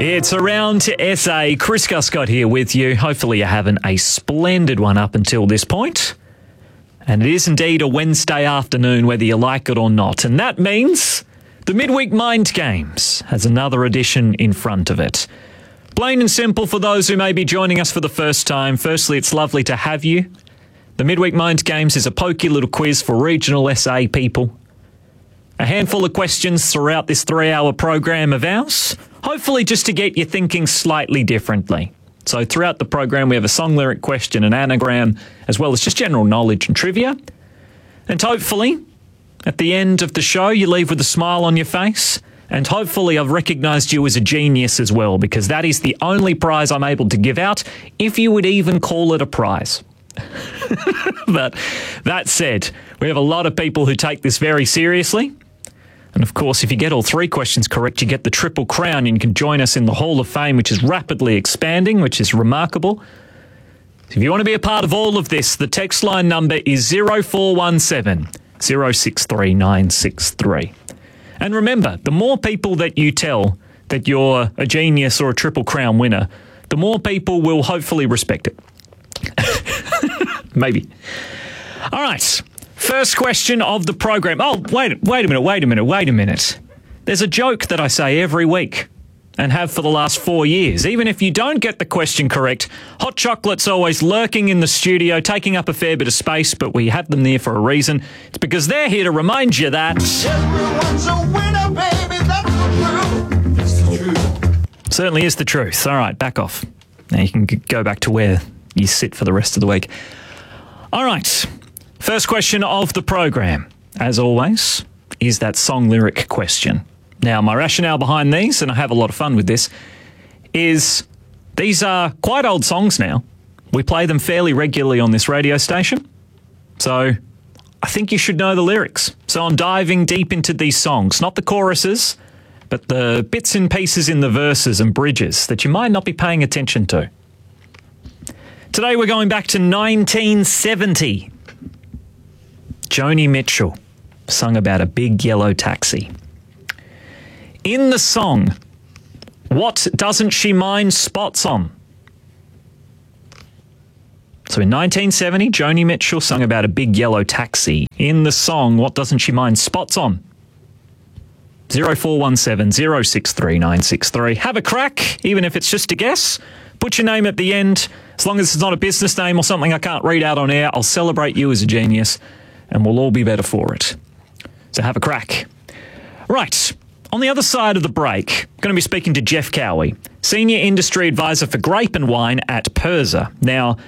It's Around to SA. Chris Guscott here with you. Hopefully you're having a splendid one up until this point. And it is indeed a Wednesday afternoon, whether you like it or not. And that means the Midweek Mind Games has another edition in front of it. Plain and simple for those who may be joining us for the first time. Firstly, it's lovely to have you. The Midweek Mind Games is a pokey little quiz for regional SA people. A handful of questions throughout this 3-hour program of ours, hopefully just to get you thinking slightly differently. So throughout the program, we have a song lyric question, an anagram, as well as just general knowledge and trivia. And hopefully, at the end of the show, you leave with a smile on your face. And hopefully I've recognised you as a genius as well, because that is the only prize I'm able to give out, if you would even call it a prize. But that said, we have a lot of people who take this very seriously. And of course, if you get all 3 questions correct, you get the Triple Crown and you can join us in the Hall of Fame, which is rapidly expanding, which is remarkable. If you want to be a part of all of this, the text line number is 0417 063 963. And remember, the more people that you tell that you're a genius or a Triple Crown winner, the more people will hopefully respect it. Maybe. All right. First question of the program. Oh, wait a minute. There's a joke that I say every week and have for the last 4 years. Even if you don't get the question correct, Hot Chocolate's always lurking in the studio, taking up a fair bit of space, but we have them there for a reason. It's because they're here to remind you that... Everyone's a winner, baby, that's the truth. Certainly is the truth. All right, back off. Now you can go back to where you sit for the rest of the week. All right. First question of the program, as always, is that song lyric question. Now, my rationale behind these, and I have a lot of fun with this, is these are quite old songs now. We play them fairly regularly on this radio station. So I think you should know the lyrics. So I'm diving deep into these songs, not the choruses, but the bits and pieces in the verses and bridges that you might not be paying attention to. Today we're going back to 1970. Joni Mitchell sung about a big yellow taxi. In the song, what doesn't she mind spots on? So in 1970, Joni Mitchell sung about a big yellow taxi. In the song, what doesn't she mind spots on? 0417 063 963. Have a crack, even if it's just a guess. Put your name at the end. As long as it's not a business name or something I can't read out on air, I'll celebrate you as a genius. And we'll all be better for it. So have a crack. Right, on the other side of the break, I'm going to be speaking to Jeff Cowie, Senior Industry Advisor for Grape and Wine at PIRSA. Now,